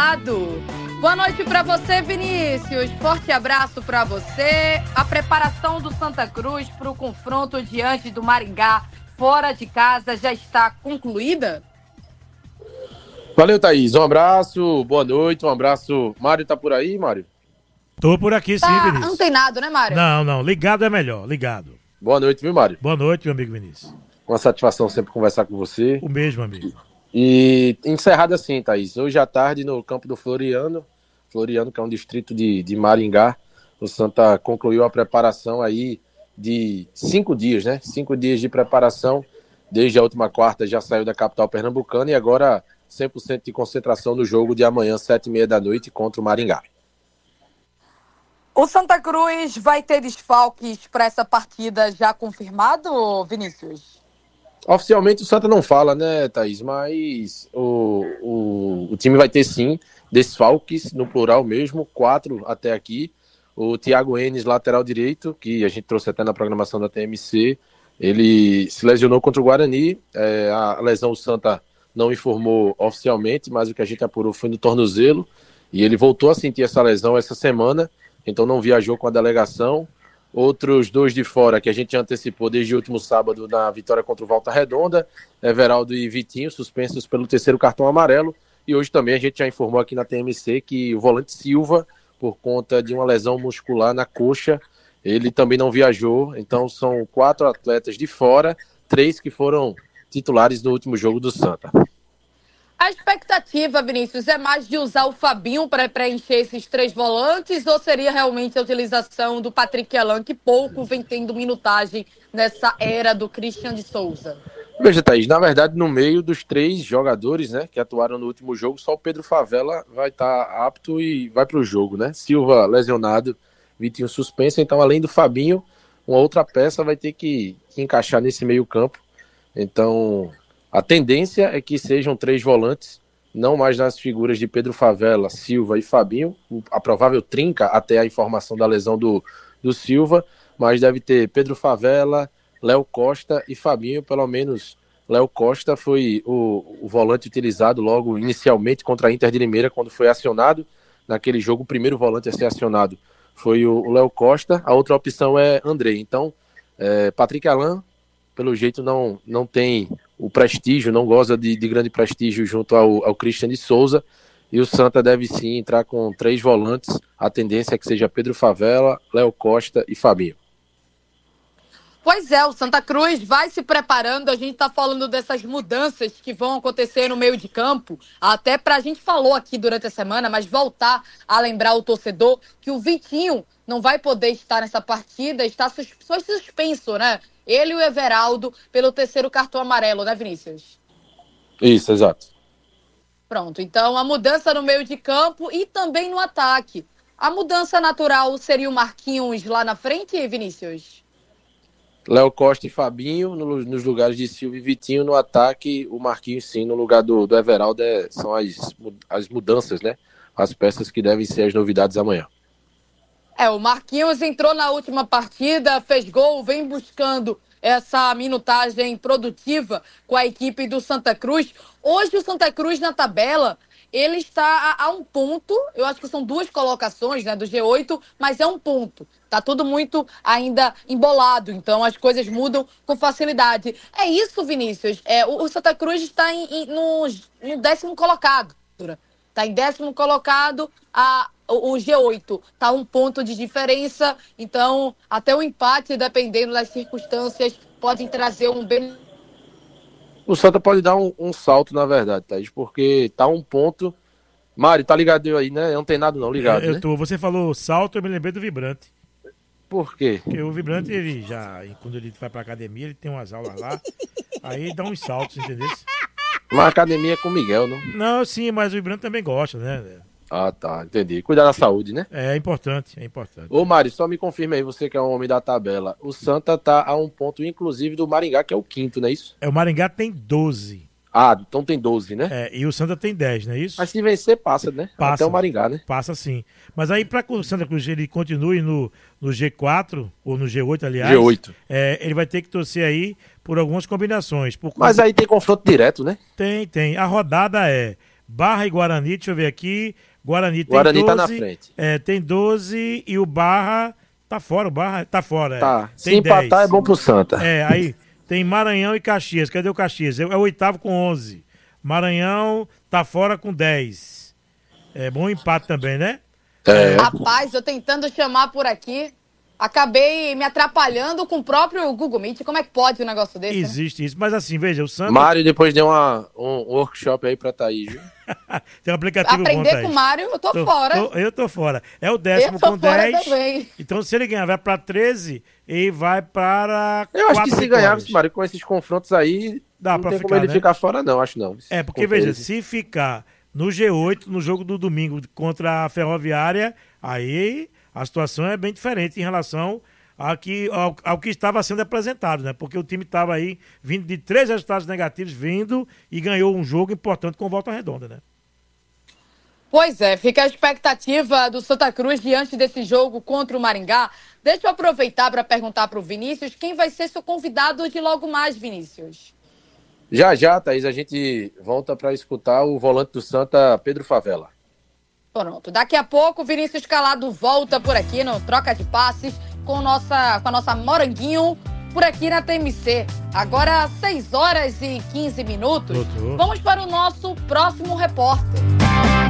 Gramado. Boa noite para você, Vinícius. Forte abraço para você. A preparação do Santa Cruz para o confronto diante do Maringá fora de casa já está concluída? Valeu, Thaís. Um abraço, boa noite, um abraço. Mário tá por aí, Mário? Tô por aqui sim, Vinícius. Tá antenado, né, Mário? Não, ligado é melhor, ligado. Boa noite, viu, Mário? Boa noite, meu amigo Vinícius. Uma satisfação sempre conversar com você. O mesmo, amigo. E encerrado assim, Thaís, hoje à tarde no campo do Floriano, que é um distrito de Maringá, o Santa concluiu a preparação aí de 5 dias, né? 5 dias de preparação, desde a última quarta já saiu da capital pernambucana e agora 100% de concentração no jogo de amanhã, 7h30 da noite, contra o Maringá. O Santa Cruz vai ter desfalques para essa partida já confirmado, Vinícius? Oficialmente o Santa não fala, né, Thaís? Mas o time vai ter sim desfalques, no plural mesmo, 4 até aqui. O Thiago Enes, lateral direito, que a gente trouxe até na programação da TMC, ele se lesionou contra o Guarani. A lesão o Santa não informou oficialmente, mas o que a gente apurou foi no tornozelo. E ele voltou a sentir essa lesão essa semana, então não viajou com a delegação. Outros 2 de fora, que a gente antecipou desde o último sábado na vitória contra o Volta Redonda, Everaldo e Vitinho, suspensos pelo 3º cartão amarelo. E hoje também a gente já informou aqui na TMC que o volante Silva, por conta de uma lesão muscular na coxa, ele também não viajou. Então são 4 atletas de fora, 3 que foram titulares no último jogo do Santa. A expectativa, Vinícius, é mais de usar o Fabinho para preencher esses 3 volantes ou seria realmente a utilização do Patrick Elan, que pouco vem tendo minutagem nessa era do Christian de Souza? Veja, Thaís, na verdade, no meio dos 3 jogadores, né, que atuaram no último jogo, só o Pedro Favela vai estar apto e vai para o jogo, né? Silva lesionado, Vitinho suspenso, então além do Fabinho, uma outra peça vai ter que encaixar nesse meio campo. Então, a tendência é que sejam 3 volantes, não mais nas figuras de Pedro Favela, Silva e Fabinho, a provável trinca até a informação da lesão do Silva, mas deve ter Pedro Favela, Léo Costa e Fabinho. Pelo menos Léo Costa foi o volante utilizado logo inicialmente contra a Inter de Limeira, quando foi acionado naquele jogo. O primeiro volante a ser acionado foi o Léo Costa, a outra opção é Andrei. Então, Patrick Elan, pelo jeito, não tem o prestígio, não goza de grande prestígio junto ao Christian de Souza, e o Santa deve sim entrar com 3 volantes. A tendência é que seja Pedro Favela, Léo Costa e Fabinho. Pois é, o Santa Cruz vai se preparando, a gente está falando dessas mudanças que vão acontecer no meio de campo, até a gente falou aqui durante a semana, mas voltar a lembrar o torcedor que o Vitinho não vai poder estar nessa partida, está suspenso, né? Ele e o Everaldo pelo 3º cartão amarelo, né, Vinícius? Isso, exato. Pronto, então a mudança no meio de campo e também no ataque. A mudança natural seria o Marquinhos lá na frente, Vinícius? Léo Costa e Fabinho nos lugares de Silva e Vitinho. No ataque, o Marquinhos sim, no lugar do Everaldo. São as mudanças, né? As peças que devem ser as novidades amanhã. O Marquinhos entrou na última partida, fez gol, vem buscando essa minutagem produtiva com a equipe do Santa Cruz. Hoje o Santa Cruz na tabela, ele está a 1 ponto, eu acho que são 2 colocações, né, do G8, mas é 1 ponto. Tá tudo muito ainda embolado, então as coisas mudam com facilidade. É isso, Vinícius. O Santa Cruz está no 10º colocado. Está em 10º colocado, o G8 está 1 ponto de diferença, então até o empate, dependendo das circunstâncias, podem trazer um bem. O Santa pode dar um salto, na verdade, Thaís, porque tá 1 ponto. Mário, tá ligado aí, né? Não tem nada não, ligado, Eu né? tô. Você falou salto, eu me lembrei do Vibrante. Por quê? Porque o Vibrante, ele já, quando ele vai pra academia, ele tem umas aulas lá, aí dá uns saltos, entendeu? Uma academia é com o Miguel, não? Não, sim, mas o Vibrante também gosta, né? Ah, tá, entendi. Cuidar da saúde, né? É importante, é importante. Ô, Mário, só me confirma aí, você que é um homem da tabela. O Santa tá a 1 ponto, inclusive, do Maringá, que é o 5º, não é isso? O Maringá tem 12. Ah, então tem 12, né? E o Santa tem 10, não é isso? Mas se vencer, passa, né? Passa. Até o Maringá, né? Passa sim. Mas aí, para que o Santa Cruz ele continue no G4, ou no G8, aliás, G8. Ele vai ter que torcer aí por algumas combinações. Mas aí tem confronto direto, né? Tem. A rodada é Barra e Guarani, deixa eu ver aqui. Guarani tem Guarani 12. tá na frente. Tem 12 e o Barra tá fora. O Barra tá fora. Tá. Se Tem empatar 10. é bom pro Santa. Aí tem Maranhão e Caxias. Cadê o Caxias? É o oitavo com 11. Maranhão tá fora com 10. É bom empate também, né? Rapaz, eu tentando chamar por aqui, acabei me atrapalhando com o próprio Google Meet. Como é que pode um negócio desse? Existe isso. Mas assim, veja, o Santa... Mário depois deu um workshop aí pra Thaís, viu? Tem um aplicativo Aprender bom, com o Mário, eu tô fora. Eu tô fora. É o 10º Eu tô com fora 10. também. Então, se ele ganhar, vai pra 13 e vai para Eu acho que 4 se ganhar, vitórias. Mário, com esses confrontos aí, Dá não pra tem ficar, como ele né? ficar fora, não, acho não. Porque Com veja, 13. se ficar no G8, no jogo do domingo contra a Ferroviária, aí a situação é bem diferente em relação ao que estava sendo apresentado, né? Porque o time estava aí vindo de 3 resultados negativos, vindo e ganhou um jogo importante com Volta Redonda, né? Pois é, fica a expectativa do Santa Cruz diante desse jogo contra o Maringá. Deixa eu aproveitar para perguntar para o Vinícius quem vai ser seu convidado de logo mais, Vinícius. Já, Thaís, a gente volta para escutar o volante do Santa, Pedro Favela. Pronto, daqui a pouco o Vinícius Calado volta por aqui no Troca de Passes com a nossa Moranguinho por aqui na TMC. Agora, 6 horas e 15 minutos. Doutor. Vamos para o nosso próximo repórter.